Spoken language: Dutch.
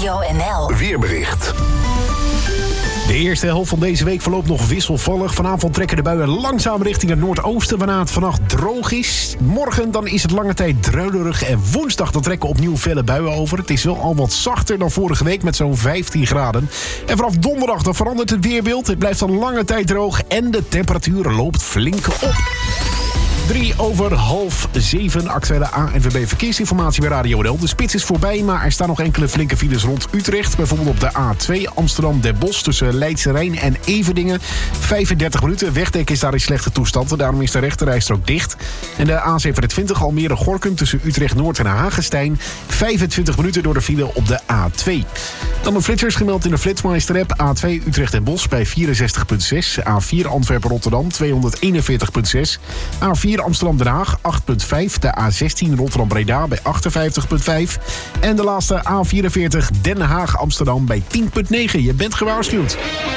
Radio NL. Weerbericht. De eerste helft van deze week verloopt nog wisselvallig. Vanavond trekken de buien langzaam richting het noordoosten, waarna het vannacht droog is. Morgen dan is het lange tijd druilerig en woensdag dan trekken opnieuw felle buien over. Het is wel al wat zachter dan vorige week met zo'n 15 graden. En vanaf donderdag dan verandert het weerbeeld. Het blijft dan lange tijd droog en de temperatuur loopt flink op. 6:03. Actuele ANWB verkeersinformatie bij Radio NL. De spits is voorbij, maar er staan nog enkele flinke files rond Utrecht. Bijvoorbeeld op de A2 Amsterdam-Den Bosch tussen Leidse Rijn en Everdingen. 35 minuten. Wegdek is daar in slechte toestand en daarom is de rechterrijstrook dicht. En de A27 Almere-Gorkum tussen Utrecht-Noord en Hagestein. 25 minuten door de file op de A2. Dan een flitsers gemeld in de Flitsmeister-app. A2 Utrecht-Den Bosch bij 64,6. A4 Antwerpen-Rotterdam 241,6. A4 Amsterdam-Den Haag 8,5. De A16 Rotterdam-Breda bij 58,5. En de laatste A44 Den Haag-Amsterdam bij 10,9. Je bent gewaarschuwd.